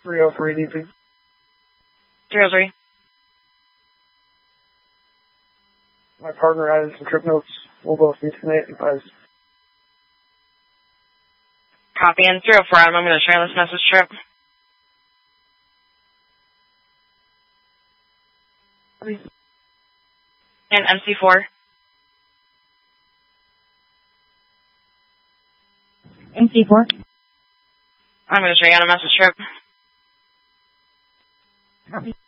303 DP. 303. My partner added some trip notes. We'll both need 1085s. Copy. And 304, I'm going to share this message trip. And MC4. MC4. I'm going to show you on a message trip. Copy.